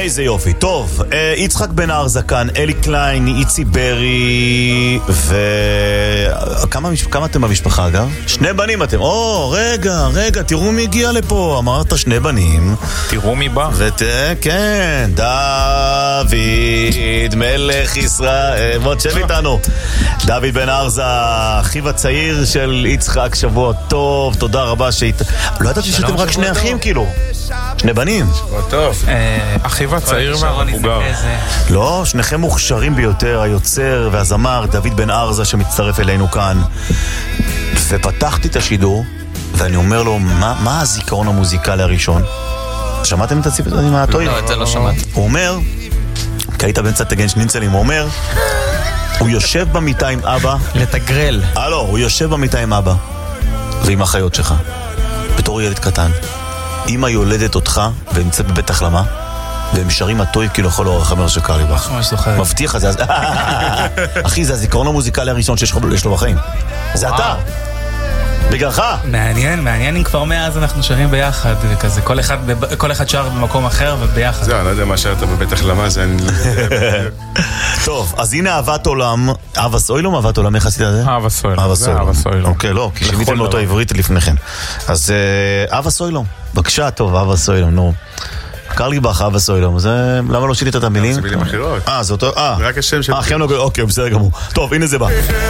איזה יופי. טוב, יצחק בן ארזה כאן, אלי קליין, איצי ברי, כמה אתם במשפחה אגב? שני בנים אתם. רגע, תראו מי הגיע לפה. אמרת שני בנים. תראו מי בא. כן, דוד מלך ישראל. בוא תשב איתנו. דוד בן ארזה, אחיו הצעיר של יצחק, שבוע טוב, תודה רבה לא ידעתי שאתם רק שני אחים כאילו. שני בנים. שבוע טוב. אחיו הצעיר והמבוגר. לא, שניכם מוכשרים ביותר, היוצר והזמר דוד בן ארזה שמצטרף אלינו כאן. ופתחתי את השידור ואני אומר לו, מה הזיכרון המוזיקלי הראשון? שמעתם את הציפת עם הטוי? לא, את זה לא שמעתי. הוא אומר, כי היית באמצע תגן שניצלים, הוא אומר, הוא יושב במיטה עם אבא. לתגרל. הוא יושב במיטה עם אבא ועם החיות שלך בתור ילד קטן. אמא יולדת אותך ונמצאת בבית החלמה והם שרים הטוי כאילו יכול אורך אמר שקר לי בך. מבטיח את זה. אחי, זה הזיכרון המוזיקלי הראשון שיש לו בחיים. זה אתה בגללך. מעניין אם כבר מאז אנחנו שרים ביחד וכזה, כל אחד שר במקום אחר וביחד. זהו, אני לא יודע מה שרת בבית החלמה, זה אני לא יודע. טוב, אז הנה אהבת עולם. אהבה סוילום, אהבת עולם, איך עשית את זה? אהבה סוילום. אוקיי, לא, כי שיניתם מאותו עברית לפני כן. אז אהבה סוילום, בבקשה, טוב, אהבה סוילום, נו. קר לי בך, אהבה סוילום, למה לא שינית את המילים? זה מילים אחרות. זה אותו, רק השם של... אוקיי, בסדר גמור. טוב, הנה זה בא.